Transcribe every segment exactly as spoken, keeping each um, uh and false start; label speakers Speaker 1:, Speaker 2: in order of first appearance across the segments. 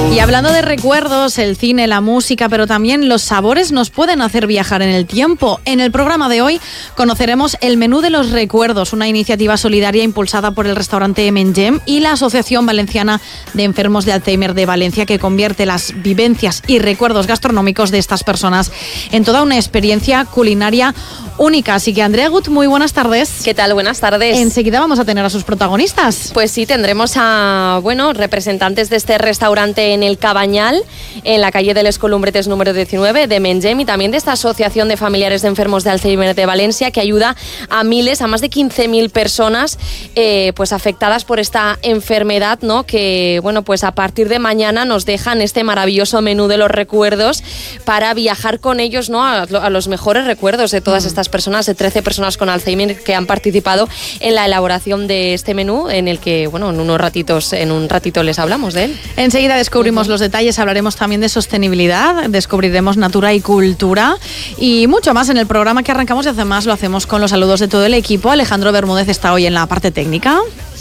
Speaker 1: Y hablando de recuerdos, el cine, la música, pero también los sabores nos pueden hacer viajar en el tiempo. En el programa de hoy conoceremos el menú de los recuerdos, una iniciativa solidaria impulsada por el restaurante Mengem y la Asociación Valenciana de Enfermos de Alzheimer de Valencia, que convierte las vivencias y recuerdos gastronómicos de estas personas en toda una experiencia culinaria única. Así que, Andrea Gut, muy buenas tardes.
Speaker 2: ¿Qué tal? Buenas tardes.
Speaker 1: Enseguida vamos a tener a sus protagonistas.
Speaker 2: Pues sí, tendremos a, bueno, representantes de este restaurante en el Cabañal, en la calle de Les Columbretes número diecinueve, de Mengem, y también de esta Asociación de Familiares de Enfermos de Alzheimer de Valencia, que ayuda a miles, a más de quince mil personas eh, pues afectadas por esta enfermedad, ¿no? Que, bueno, pues a partir de mañana nos dejan este maravilloso menú de los recuerdos para viajar con ellos, ¿no? A, a los mejores recuerdos de todas mm. estas personas, de trece personas con Alzheimer que han participado en la elaboración de este menú, en el que, bueno, en unos ratitos, en un ratito les hablamos de él.
Speaker 1: Enseguida descubrimos uh-huh. los detalles, hablaremos también de sostenibilidad, descubriremos natura y cultura y mucho más en el programa que arrancamos, y además lo hacemos con los saludos de todo el equipo. Alejandro Bermúdez está hoy en la parte técnica.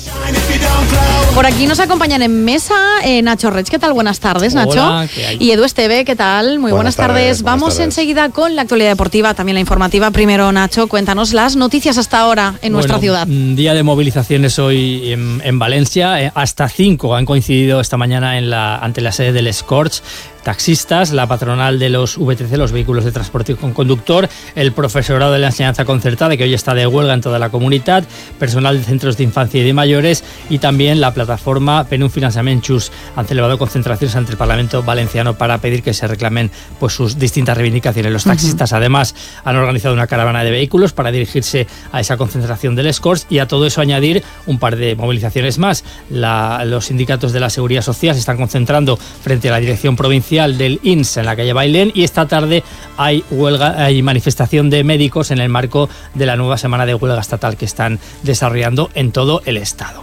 Speaker 1: Por aquí nos acompañan en mesa eh, Nacho Reig. ¿Qué tal? Buenas tardes, Nacho.
Speaker 3: Hola, ¿qué hay?
Speaker 1: Y Edu Esteve, ¿qué tal? Muy buenas, buenas tardes. tardes. Vamos buenas tardes. Enseguida con la actualidad deportiva, también la informativa. Primero, Nacho, cuéntanos las noticias hasta ahora en bueno, nuestra ciudad.
Speaker 3: Día de movilizaciones hoy en, en Valencia. Hasta cinco han coincidido esta mañana en la, ante la sede del Scorch. Taxistas, la patronal de los V T C, los vehículos de transporte con conductor, el profesorado de la enseñanza concertada, que hoy está de huelga en toda la comunidad, personal de centros de infancia y de mayores, y también la plataforma Penum Finançament han celebrado concentraciones ante el Parlamento valenciano para pedir que se reclamen pues sus distintas reivindicaciones. Los taxistas uh-huh. además han organizado una caravana de vehículos para dirigirse a esa concentración del Scorch, y a todo eso añadir un par de movilizaciones más. La, los sindicatos de la Seguridad Social se están concentrando frente a la dirección provincial del I N S en la calle Bailén, y esta tarde hay huelga, hay manifestación de médicos en el marco de la nueva semana de huelga estatal que están desarrollando en todo el estado.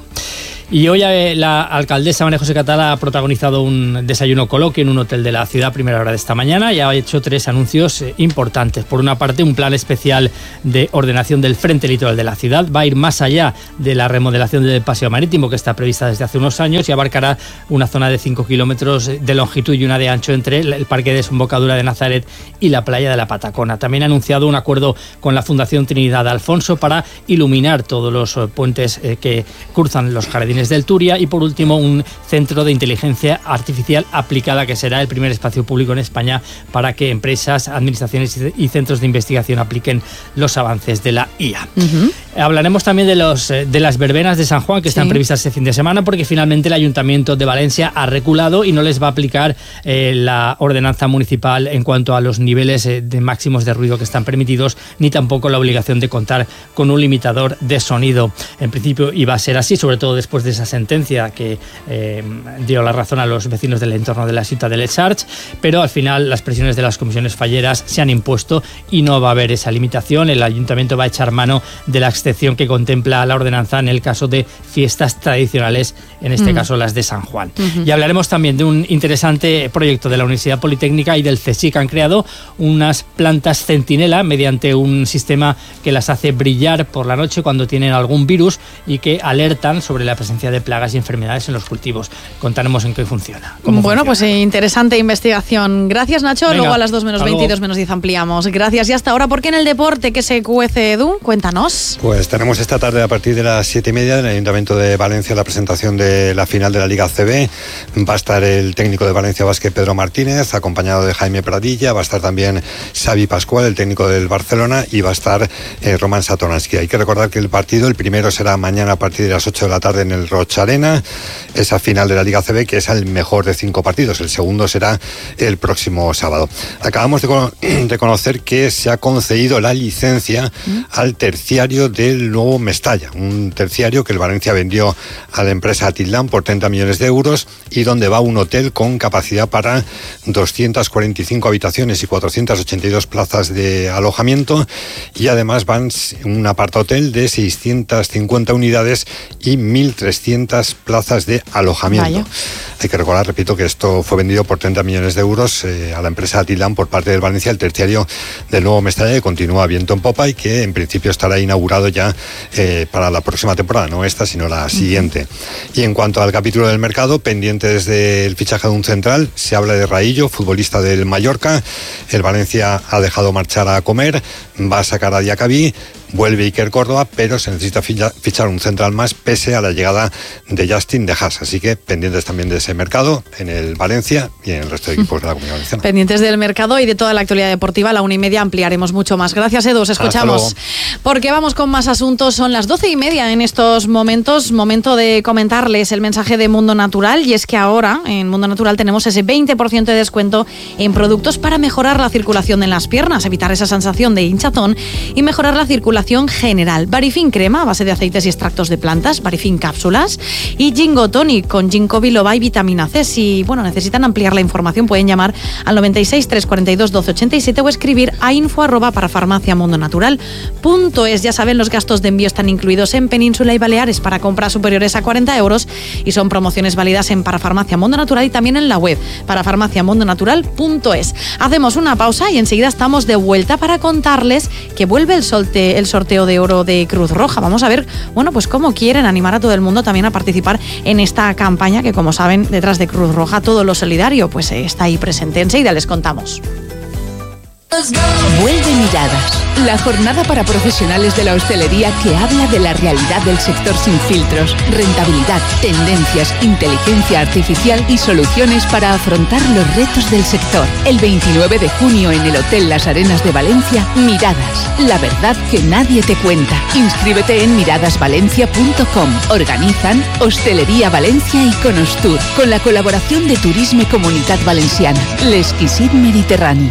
Speaker 3: Y hoy eh, la alcaldesa María José Catala ha protagonizado un desayuno coloquio en un hotel de la ciudad a primera hora de esta mañana, y ha hecho tres anuncios eh, importantes. Por una parte, un plan especial de ordenación del frente litoral de la ciudad. Va a ir más allá de la remodelación del paseo marítimo, que está prevista desde hace unos años, y abarcará una zona de cinco kilómetros de longitud y una de ancho entre el parque de desembocadura de Nazaret y la playa de la Patacona. También ha anunciado un acuerdo con la Fundación Trinidad Alfonso para iluminar todos los eh, puentes eh, que cruzan los jardines del Turia, y por último un centro de inteligencia artificial aplicada, que será el primer espacio público en España para que empresas, administraciones y centros de investigación apliquen los avances de la I A. Uh-huh. Hablaremos también de, los, de las verbenas de San Juan, que están sí. previstas este fin de semana, porque finalmente el Ayuntamiento de Valencia ha reculado y no les va a aplicar eh, la ordenanza municipal en cuanto a los niveles eh, de máximos de ruido que están permitidos, ni tampoco la obligación de contar con un limitador de sonido. En principio iba a ser así, sobre todo después de esa sentencia que eh, dio la razón a los vecinos del entorno de la ciudad de Les Arts, pero al final las presiones de las comisiones falleras se han impuesto y no va a haber esa limitación. El ayuntamiento va a echar mano de la excepción que contempla la ordenanza en el caso de fiestas tradicionales, en este mm. caso las de San Juan. Uh-huh. Y hablaremos también de un interesante proyecto de la Universidad Politécnica y del C S I C. Han creado unas plantas centinela mediante un sistema que las hace brillar por la noche cuando tienen algún virus y que alertan sobre la presencia de plagas y enfermedades en los cultivos. Contaremos en qué funciona.
Speaker 1: Bueno,
Speaker 3: funciona.
Speaker 1: Pues interesante investigación. Gracias, Nacho.
Speaker 3: Venga,
Speaker 1: luego a las dos menos veinte y dos menos diez ampliamos. Gracias. Y hasta ahora, ¿por qué en el deporte que se cuece, Edu? Cuéntanos.
Speaker 4: Pues tenemos esta tarde a partir de las siete y media en el Ayuntamiento de Valencia la presentación de la final de la Liga A C B. Va a estar el técnico de Valencia Basket, Pedro Martínez, acompañado de Jaime Pradilla. Va a estar también Xavi Pascual, el técnico del Barcelona, y va a estar eh, Roman Satoransky. Hay que recordar que el partido, el primero será mañana a partir de las ocho de la tarde en el Rocha Arena, esa final de la Liga A C B, que es el mejor de cinco partidos. El segundo será el próximo sábado. Acabamos de, con- de conocer que se ha concedido la licencia ¿Mm? al terciario del nuevo Mestalla, un terciario que el Valencia vendió a la empresa Atitlán por treinta millones de euros, y donde va un hotel con capacidad para doscientas cuarenta y cinco habitaciones y cuatrocientas ochenta y dos plazas de alojamiento, y además van un apartahotel de seiscientas cincuenta unidades y mil trescientas plazas de alojamiento. Vaya. Hay que recordar, repito, que esto fue vendido por treinta millones de euros eh, a la empresa Atitlán por parte del Valencia, el terciario del nuevo Mestalla, que continúa viento en popa y que en principio estará inaugurado ya eh, para la próxima temporada, no esta, sino la siguiente. Y en cuanto al capítulo del mercado, pendiente desde el fichaje de un central, se habla de Raillo, futbolista del Mallorca. El Valencia ha dejado marchar a Comer, va a sacar a Diacabí, vuelve Iker Córdoba, pero se necesita fichar un central más pese a la llegada de Justin de Haas. Así que pendientes también de ese mercado en el Valencia y en el resto de equipos de la Comunidad Valenciana.
Speaker 1: Pendientes del mercado y de toda la actualidad deportiva, a la una y media ampliaremos mucho más. Gracias, Edu, os escuchamos. Porque vamos con más asuntos. Son las doce y media en estos momentos. Momento de comentarles el mensaje de Mundo Natural, y es que ahora en Mundo Natural tenemos ese veinte por ciento de descuento en productos para mejorar la circulación en las piernas, evitar esa sensación de hinchazón y mejorar la circulación general. Barifin crema a base de aceites y extractos de plantas, Barifin cápsulas y Jingo Tonic con ginkgo biloba y vitamina C. Si bueno, necesitan ampliar la información, pueden llamar al noventa y seis, trescientos cuarenta y dos, doce ochenta y siete o escribir a info arroba parafarmaciamundonatural punto es. Ya saben, los gastos de envío están incluidos en Península y Baleares para compras superiores a cuarenta euros y son promociones válidas en Parafarmacia Mundo Natural y también en la web parafarmaciamundonatural punto es. Hacemos una pausa y enseguida estamos de vuelta para contarles que vuelve el, solte, el sorteo de oro de Cruz Roja. Vamos a ver, bueno, pues cómo quieren animar a todo el mundo también a participar en esta campaña que, como saben, detrás de Cruz Roja todo lo solidario pues está ahí presente. Enseguida les contamos.
Speaker 5: Vuelve Miradas, la jornada para profesionales de la hostelería que habla de la realidad del sector sin filtros, rentabilidad, tendencias, inteligencia artificial y soluciones para afrontar los retos del sector. El veintinueve de junio en el Hotel Las Arenas de Valencia, Miradas, la verdad que nadie te cuenta. Inscríbete en miradas valencia punto com. Organizan Hostelería Valencia y Conostur, con la colaboración de Turisme Comunitat Valenciana, l'Exquisit Mediterrani.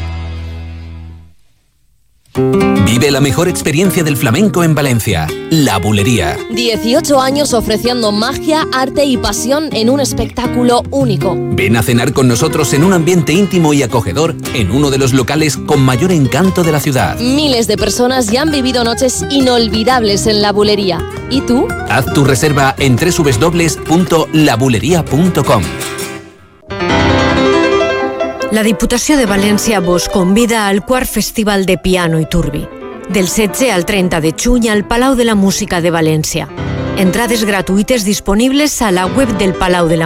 Speaker 6: Vive la mejor experiencia del flamenco en Valencia, La Bulería.
Speaker 2: dieciocho años ofreciendo magia, arte y pasión en un espectáculo único.
Speaker 6: Ven a cenar con nosotros en un ambiente íntimo y acogedor en uno de los locales con mayor encanto de la ciudad.
Speaker 2: Miles de personas ya han vivido noches inolvidables en La Bulería. ¿Y tú?
Speaker 6: Haz tu reserva en doble u doble u doble u punto la bulería punto com.
Speaker 7: La Diputació de València vos convida al quart Festival de Piano i Turbi, del setze al trenta de juny al Palau de la Música de València. Entrades gratuïtes disponibles a la web del Palau de la